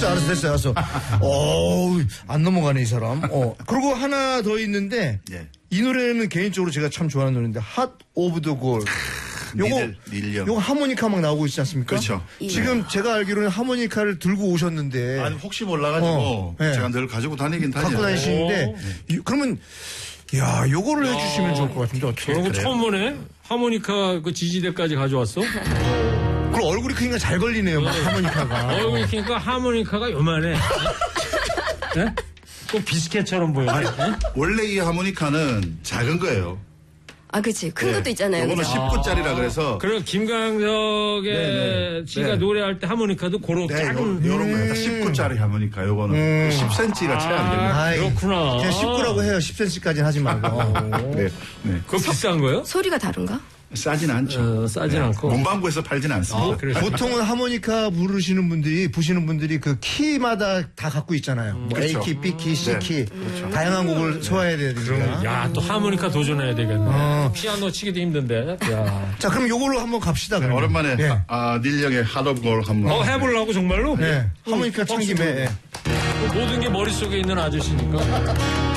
됐어. 안 넘어가네, 이 사람. 그리고 하나 더 있는데, 예. 이 노래는 개인적으로 제가 참 좋아하는 노래인데, Heart of the Gold. 요거 하모니카 막 나오고 있지 않습니까? 그렇죠. 지금 제가 알기로는 하모니카를 들고 오셨는데. 아니, 혹시 몰라가지고, 네. 제가 늘 가지고 다니긴 갖고 다니시는데, 그러면, 야, 요거를 해주시면 좋을 것 같은데, 어떻게. 저런 거 처음 보네? 하모니카 그 지지대까지 가져왔어? 그럼 얼굴이 크니까 잘 걸리네요, 막 하모니카가. 얼굴이 크니까 하모니카가 요만해. 네? 꼭 비스켓처럼 보여. 원래 이 하모니카는 작은 거예요. 아, 그치. 큰 것도 있잖아요. 이거는 그죠? 10구짜리라 그래서. 그리고 김광석의 씨가 노래할 때 하모니카도 고로 작은. 요런 거예요. 19짜리 하모니카, 요거는. 10cm가 채 안 됩니다. 아, 그렇구나. 그냥 19라고 해요. 10cm까지는 하지 말고. 네. 그거 비싼 거요? 소리가 다른가? 싸진 않죠. 싸진 않고. 문방구에서 팔진 않습니다. 보통은 하모니카 부시는 분들이 그 키마다 다 갖고 있잖아요. 뭐 그렇죠. A키, B키, C키. 다양한 곡을 소화해야 되니까. 야, 또 하모니카 도전해야 되겠네. 피아노 치기도 힘든데. 야. 자, 그럼 요걸로 한번 갑시다. 그러면. 오랜만에 네. 닐 영의 하드볼 한번. 해보려고 정말로? 네. 하모니카 참 김에. 모든 게 머릿속에 있는 아저씨니까.